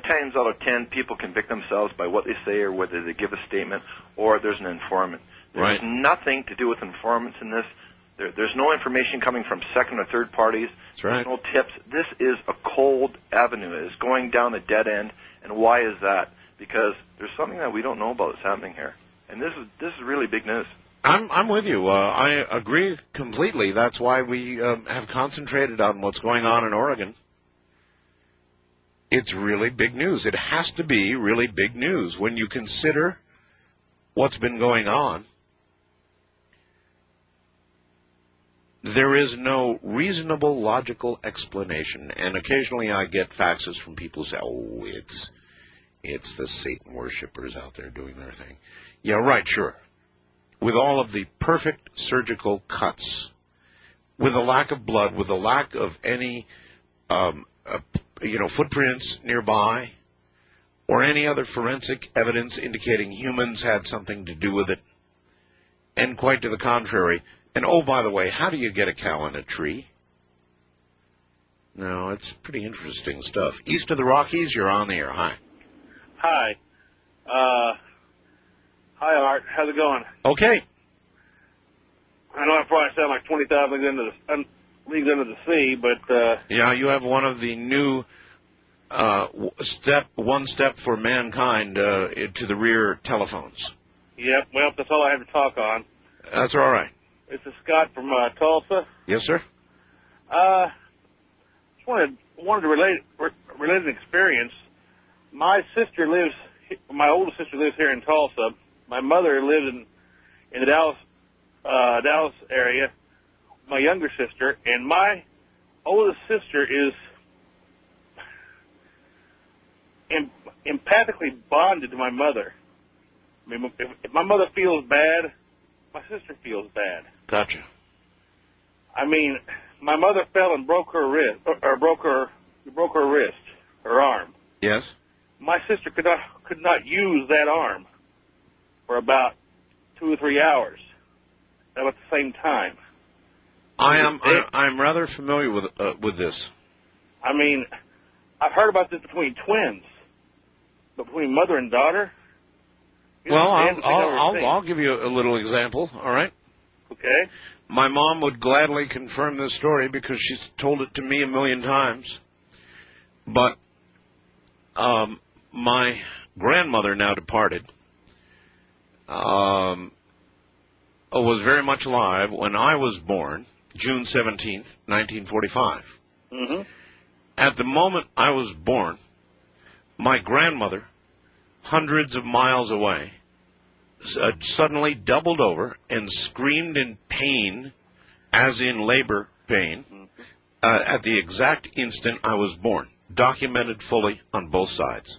times out of 10, people convict themselves by what they say or whether they give a statement or there's an informant. There's nothing to do with informants in this. There's no information coming from second or third parties. That's right. There's no tips. This is a cold avenue. It is going down a dead end. And why is that? Because there's something that we don't know about that's happening here. And this is really big news. I'm with you. I agree completely. That's why we have concentrated on what's going on in Oregon. It's really big news. It has to be really big news when you consider what's been going on. There is no reasonable, logical explanation, and occasionally I get faxes from people who say, oh, it's the Satan worshippers out there doing their thing. Yeah, right, sure. With all of the perfect surgical cuts, with a lack of blood, with a lack of any, footprints nearby, or any other forensic evidence indicating humans had something to do with it, and quite to the contrary. And, oh, by the way, how do you get a cow in a tree? No, it's pretty interesting stuff. East of the Rockies, you're on the air. Hi. Hi. Hi, Art. How's it going? Okay. I know I probably sound like 20,000 leagues under the sea, but... yeah, you have one of the new one step for mankind to the rear telephones. Yep, well, that's all I have to talk on. That's all right. This is Scott from Tulsa. Yes, sir. Just wanted to relate an experience. My oldest sister lives here in Tulsa. My mother lives in the Dallas area. My younger sister, and my oldest sister is empathically bonded to my mother. I mean, if my mother feels bad, my sister feels bad. Gotcha. I mean, my mother fell and broke her wrist, her arm. Yes. My sister could not use that arm for about 2 or 3 hours at the same time. I'm rather familiar with this. I mean, I've heard about this between twins, but between mother and daughter. Well, I'll give you a little example. All right. Okay. My mom would gladly confirm this story because she's told it to me a million times. But my grandmother, now departed, was very much alive when I was born, June 17th, 1945. Mm-hmm. At the moment I was born, my grandmother, hundreds of miles away, suddenly doubled over and screamed in pain, as in labor pain, at the exact instant I was born, documented fully on both sides.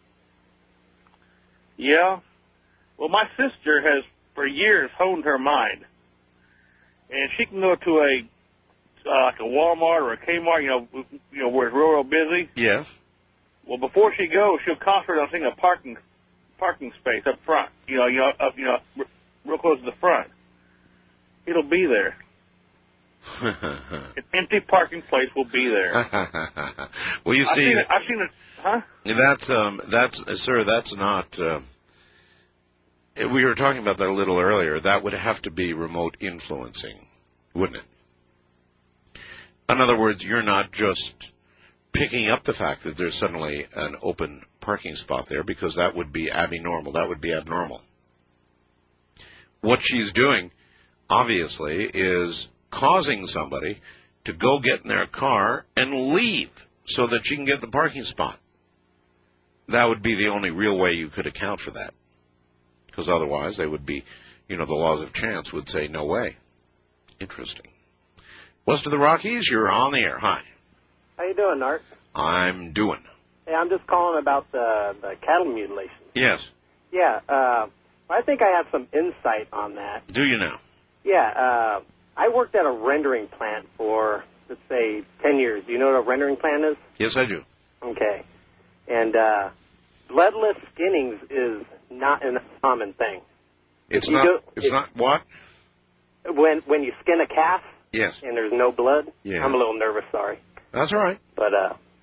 Yeah. Well, my sister has, for years, honed her mind. And she can go to like a Walmart or a Kmart, where it's real busy. Yes. Well, before she goes, she'll concentrate on seeing a parking space up front. Real close to the front. It'll be there. An empty parking place will be there. Well, you see, I've seen it. Huh? That's not. We were talking about that a little earlier. That would have to be remote influencing, wouldn't it? In other words, you're not just picking up the fact that there's suddenly an open parking spot there, because that would be abnormal. That would be abnormal. What she's doing, obviously, is causing somebody to go get in their car and leave so that she can get the parking spot. That would be the only real way you could account for that. Because otherwise they would be, the laws of chance would say no way. Interesting. West of the Rockies, you're on the air. Hi. How you doing, Art? I'm doing. Hey, I'm just calling about the cattle mutilation. Yes. Yeah, I think I have some insight on that. Do you now? Yeah, I worked at a rendering plant for, let's say, 10 years. Do you know what a rendering plant is? Yes, I do. Okay. And bloodless skinnings is not a common thing. It's not what? When you skin a calf? Yes. And there's no blood? Yeah. I'm a little nervous, sorry. That's all right. But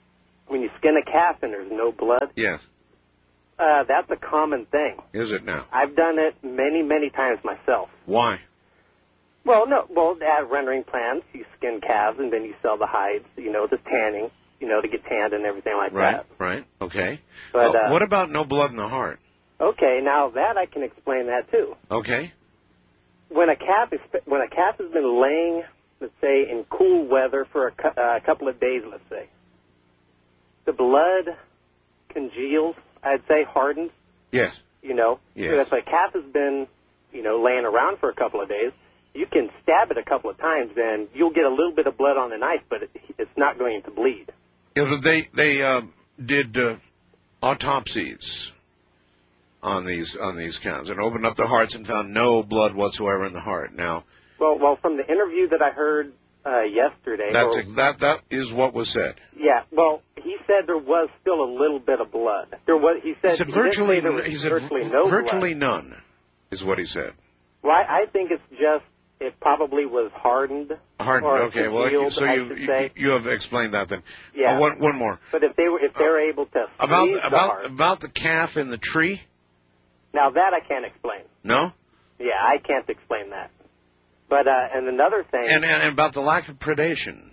when you skin a calf and there's no blood, Yes. That's a common thing. Is it now? I've done it many, many times myself. Why? Well, no. Well, at rendering plants, you skin calves and then you sell the hides, the tanning, to get tanned and everything like that. Right. Okay. But what about no blood in the heart? Okay, now that I can explain that too. Okay. When a calf has been laying, let's say, in cool weather for a couple of days, let's say, the blood congeals, I'd say, hardens. Yes. Yes. Yes. So if a calf has been, laying around for a couple of days, you can stab it a couple of times and you'll get a little bit of blood on the knife, but it's not going to bleed. Yeah, but they did autopsies on these cows and opened up the hearts and found no blood whatsoever in the heart. Now, well, from the interview that I heard yesterday, that is what was said. Yeah, well, he said there was still a little bit of blood. He said virtually no virtually blood. None, is what he said. Well, I think it's just it probably was hardened. Okay. Well, congealed, so you have explained that then. Yeah. One more. But if they're able to squeeze the heart, about the calf in the tree. now that I can't explain. No. Yeah, I can't explain that. But and another thing. And about the lack of predation.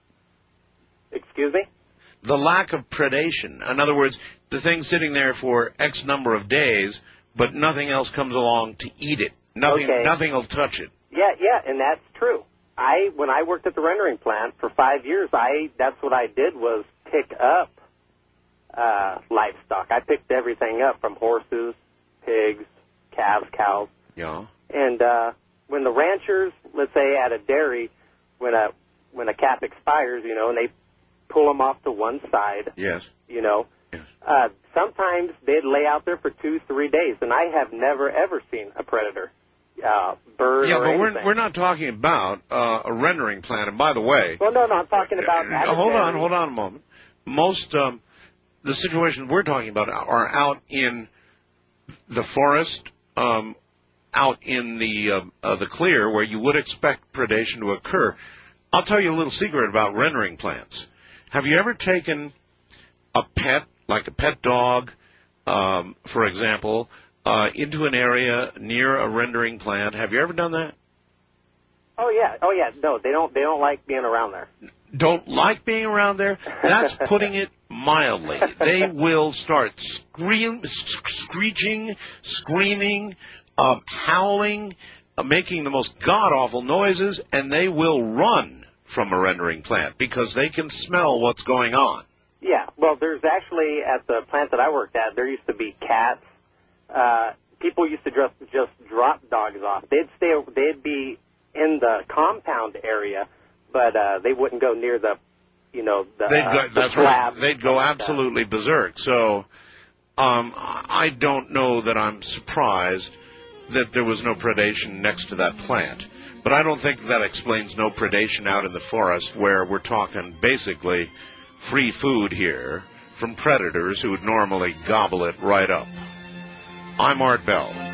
Excuse me? The lack of predation. In other words, the thing sitting there for X number of days, but nothing else comes along to eat it. Nothing will touch it. Yeah, and that's true. When I worked at the rendering plant for 5 years, that's what I did was pick up livestock. I picked everything up from horses, pigs, calves, cows. Yeah. And when the ranchers, let's say at a dairy, when a calf expires, and they pull them off to one side. Yes. Yes. Sometimes they'd lay out there for 2-3 days, and I have never ever seen a predator, bird. Yeah, or but anything. we're not talking about a rendering plant. And by the way, well, no, I'm talking about. Hold on a moment. Most the situations we're talking about are out in the forest, out in the clear where you would expect predation to occur. I'll tell you a little secret about rendering plants. Have you ever taken a pet, like a pet dog, for example, into an area near a rendering plant? Have you ever done that? Oh yeah. No, they don't like being around there. Don't like being around there? That's putting it mildly. They will start screeching, screaming, howling, making the most god-awful noises, and they will run from a rendering plant because they can smell what's going on. Yeah, well, there's actually, at the plant that I worked at, there used to be cats. People used to just drop dogs off. They'd be in the compound area, but they wouldn't go near the that's right. They'd go absolutely berserk. So I don't know that I'm surprised that there was no predation next to that plant. But I don't think that explains no predation out in the forest where we're talking basically free food here from predators who would normally gobble it right up. I'm Art Bell.